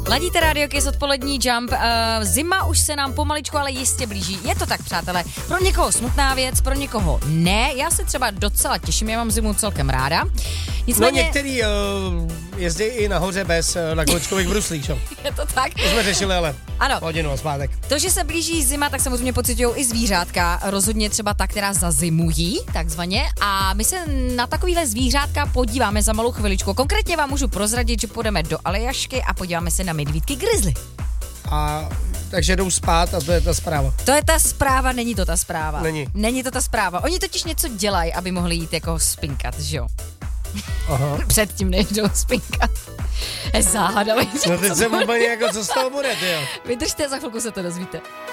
Ladíte Radio Kiss, odpolední Jump. Zima už se nám pomaličku, ale jistě blíží. Je to tak, přátelé. Pro někoho smutná věc, pro někoho ne. Já se třeba docela těším, já mám zimu celkem ráda. Nicméně... No některý jezdí i nahoře bez na kočkových bruslích, čo? Je to tak? To jsme řešili, ale ano. hodinu a zpátek. To, že se blíží zima, tak samozřejmě pociťují i zvířátka. Rozhodně třeba ta, která zazimují, takzvaně. A my se na takovýhle zvířátka podíváme za malou chviličku. Konkrétně vám můžu prozradit, že půjdeme do Aljašky a podíváme se na medvídky grizzly. A takže jdou spát a to je ta zpráva. To je ta zpráva, není to ta zpráva. Není to ta zpráva. Oni totiž něco dělají, aby mohli jít jako spinkat, že jo? Aha. Předtím, než jdou spinkat. Záhada. No teď jsem úplně jako, co z toho bude, tyjo. Vydržte, za chvilku se to dozvíte.